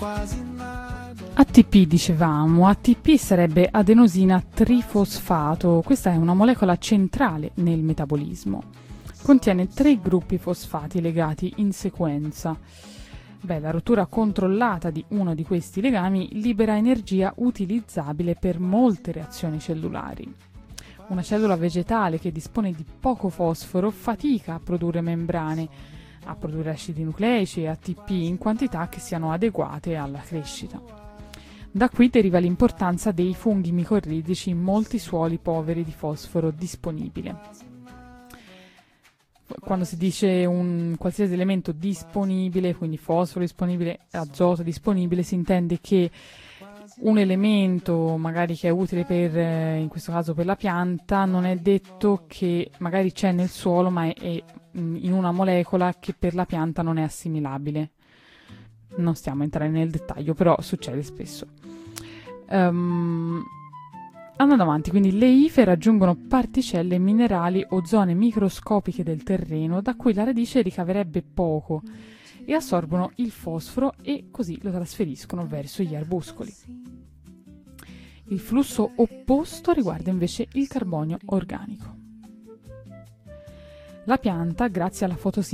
ATP dicevamo, ATP sarebbe adenosina trifosfato, questa è una molecola centrale nel metabolismo, contiene 3 gruppi fosfati legati in sequenza. La rottura controllata di uno di questi legami libera energia utilizzabile per molte reazioni cellulari. Una cellula vegetale che dispone di poco fosforo fatica a produrre membrane, a produrre acidi nucleici e ATP in quantità che siano adeguate alla crescita. Da qui deriva l'importanza dei funghi micorrizici in molti suoli poveri di fosforo disponibile. Quando si dice un qualsiasi elemento disponibile, quindi fosforo disponibile, azoto disponibile, si intende che un elemento magari che è utile per, in questo caso per la pianta, non è detto che magari c'è nel suolo, ma è in una molecola che per la pianta non è assimilabile. Non stiamo a entrare nel dettaglio, però succede spesso. Andando avanti, quindi le ife raggiungono particelle minerali o zone microscopiche del terreno da cui la radice ricaverebbe poco e assorbono il fosforo e così lo trasferiscono verso gli arbuscoli. Il flusso opposto riguarda invece il carbonio organico. La pianta, grazie alla fotosintesi,